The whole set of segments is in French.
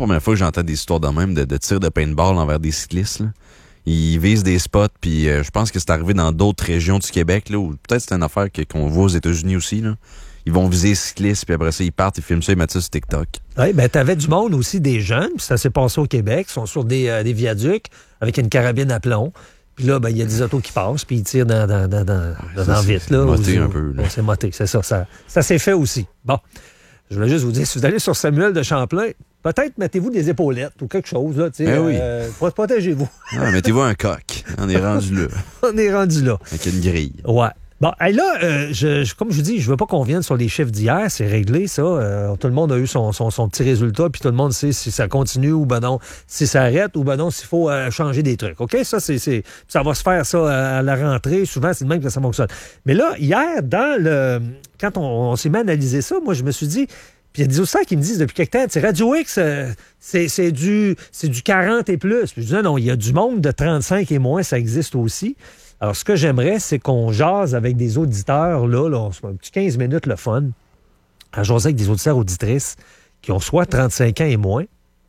première fois que j'entends des histoires de même de tir de paintball envers des cyclistes, là. Ils visent des spots, puis je pense que c'est arrivé dans d'autres régions du Québec, là, ou peut-être c'est une affaire qu'on voit aux États-Unis aussi, là. Ils vont viser les cyclistes, puis après ça, ils partent, ils filment ça, ils mettent ça sur TikTok. Oui, ben t'avais du monde aussi, des jeunes, puis ça s'est passé au Québec, ils sont sur des viaducs avec une carabine à plomb. Puis là, ben il y a des autos qui passent, puis ils tirent dans vite, là. Moté un peu, là. C'est moté, c'est ça. Ça s'est fait aussi. Bon, je voulais juste vous dire, si vous allez sur Samuel de Champlain, peut-être mettez-vous des épaulettes ou quelque chose, là, tu sais. Oui. Protégez-vous. Ah, mettez-vous un coq. On est rendu là. On est rendu là. Avec une grille. Ouais. Bon, hey, là, comme je vous dis, je veux pas qu'on vienne sur les chiffres d'hier, c'est réglé, ça. Tout le monde a eu son petit résultat, puis tout le monde sait si ça continue ou ben non, si ça arrête ou ben non, s'il faut changer des trucs. OK? Ça, ça va se faire, ça, à la rentrée. Souvent, c'est le même que ça fonctionne. Mais là, hier, quand on s'est mis à analyser ça, moi, je me suis dit, puis il y a des auditeurs qui me disent depuis quelque temps, Radio X, c'est du 40 et plus. Puis je dis, non, il y a du monde de 35 et moins, ça existe aussi. Alors, ce que j'aimerais, c'est qu'on jase avec des auditeurs, là on se met un petit 15 minutes, le fun, à jaser avec des auditeurs auditrices qui ont soit 35 ans et moins,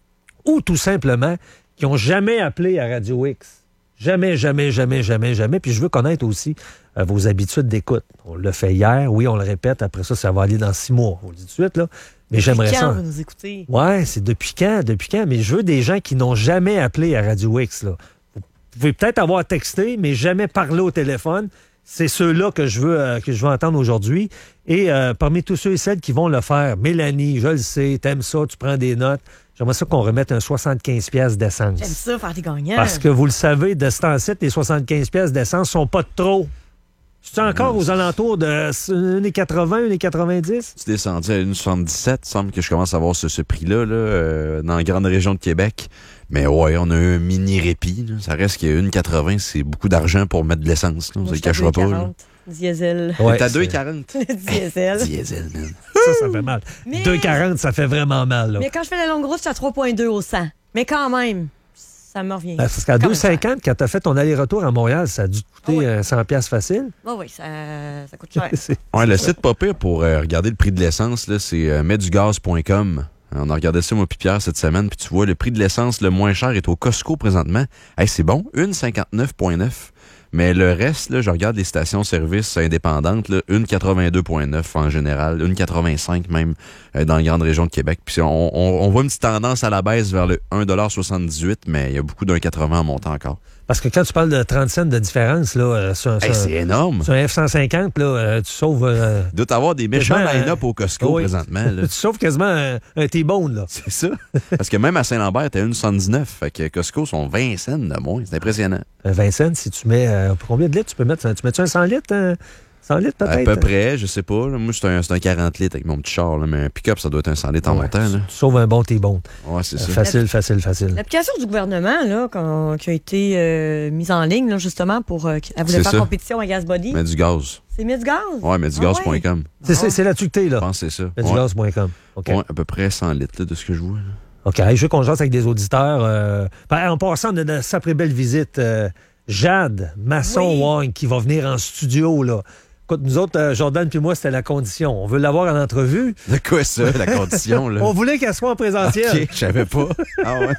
ou tout simplement qui n'ont jamais appelé à Radio X. Jamais. Puis je veux connaître aussi vos habitudes d'écoute. On l'a fait hier, oui, on le répète. Après ça, ça va aller dans 6 mois. On le dit tout de suite, là. Mais j'aimerais ça. Depuis quand vous nous écoutez? Ouais, c'est depuis quand? Mais je veux des gens qui n'ont jamais appelé à Radio X, là. Vous pouvez peut-être avoir texté, mais jamais parlé au téléphone. C'est ceux-là que je veux entendre aujourd'hui. Et parmi tous ceux et celles qui vont le faire, Mélanie, je le sais, t'aimes ça, tu prends des notes. J'aimerais ça qu'on remette un 75$ d'essence. J'aime ça, faire des gagnants. Parce que vous le savez, de ce temps-ci, les 75$ d'essence sont pas de trop. C'est encore aux alentours de 1,80, 1,90? Tu descendu à 1,77. Il semble que je commence à avoir ce prix-là dans la grande région de Québec. Mais ouais, on a un mini répit. Là. Ça reste qu'à 1,80, c'est beaucoup d'argent pour mettre de l'essence. Là. On ne se cachera pas. Là. Diesel. Ouais, t'as 2,40. Diesel. Diesel, man. Ça fait mal. 2,40, ça fait vraiment mal. Là. Mais quand je fais la longue route, je suis à 3,2 au 100. Mais quand même, ça me revient. Parce qu'à 2,50, quand tu as fait ton aller-retour à Montréal, ça a dû te coûter 100$ facile. Oui, ça coûte cher. Ouais, le site pas pire pour regarder le prix de l'essence, là, c'est metdugaz.com. On a regardé ça, moi puis Pierre, cette semaine, puis tu vois, le prix de l'essence le moins cher est au Costco présentement. Hey, c'est bon, 1,59,9. Mais le reste, là, je regarde les stations-service indépendantes, 1,82,9 en général, 1,85 même dans la grande région de Québec. Puis on voit une petite tendance à la baisse vers le 1,78 mais il y a beaucoup d'1,80 en montant encore. Parce que quand tu parles de 30 cents de différence, là, c'est énorme. Sur un F-150, là, tu sauves... Il doit avoir des méchants line-up au Costco présentement. Là. Tu sauves quasiment un T-bone, là. C'est ça. Parce que même à Saint-Lambert, t'as 1,79. Fait que Costco sont 20 cents de moins. C'est impressionnant. 20 cents, si tu mets... combien de litres tu peux mettre? Tu mets-tu un 100 litres? 100 litres, peut-être? À peu près, je sais pas. Là. Moi, c'est un 40 litres avec mon petit char. Là. Mais un pick-up, ça doit être un 100 litres en montant. Là. Tu sauves un bon T-bone. Ouais, c'est ça. Facile. L'application du gouvernement là, qui a été mise en ligne là, justement pour... elle voulait faire compétition à GazBody. Mais du gaz. C'est Medugaz? Ouais, medugaz.com. C'est là-dessus que t'es, là. Je pense que c'est ça. Medugaz.com. Okay. Ouais, à peu près 100 litres là, de ce que je vois. Là. OK. Je veux qu'on jase avec des auditeurs. En passant de sa très belle visite, Jade Masson-Wang qui va venir en studio, là. Écoute, nous autres, Jordan puis moi, c'était la condition. On veut l'avoir en entrevue. De quoi ça, la condition, là? On voulait qu'elle soit en présentiel. OK, je savais pas. Ah ouais,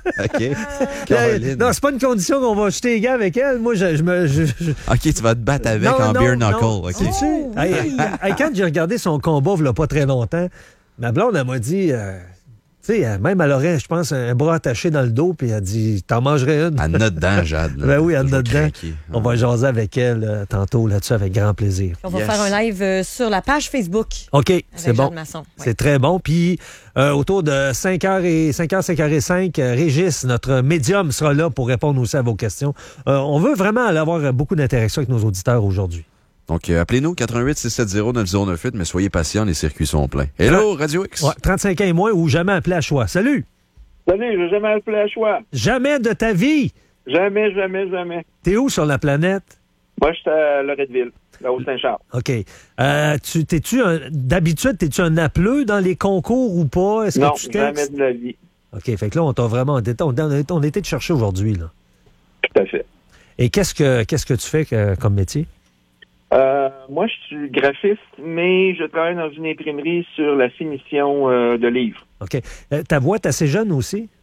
OK. Non, c'est pas une condition qu'on va jeter les gars avec elle. Moi, OK, tu vas te battre avec beer knuckle. OK. Quand j'ai regardé son combat, il n'y a pas très longtemps, ma blonde, elle m'a dit... tu sais, même elle aurait, je pense, un bras attaché dans le dos, puis elle dit, t'en mangerais une. Elle note dedans, Jade. Ben oui, elle note dedans. On va jaser avec elle tantôt là-dessus avec grand plaisir. On va faire un live sur la page Facebook. OK, c'est bon. Masson. C'est très bon. Puis, autour de 5h05, Régis, notre médium, sera là pour répondre aussi à vos questions. On veut vraiment avoir beaucoup d'interactions avec nos auditeurs aujourd'hui. Donc, appelez-nous 88-670-9098, mais soyez patients, les circuits sont pleins. Hello, Radio X. Ouais, 35 ans et moins ou jamais appelé à choix. Salut! Salut, j'ai jamais appelé à choix. Jamais de ta vie? Jamais. T'es où sur la planète? Moi, j'étais à Loretteville, là, au Saint-Charles. OK. D'habitude, t'es-tu un appeleux dans les concours ou pas? Est-ce non, que tu textes? Jamais de la vie. OK, fait que là, on t'a vraiment... On était te chercher aujourd'hui, là. Tout à fait. Et qu'est-ce que tu fais comme métier? Moi, je suis graphiste, mais je travaille dans une imprimerie sur la finition de livres. OK. Ta voix est assez jeune aussi?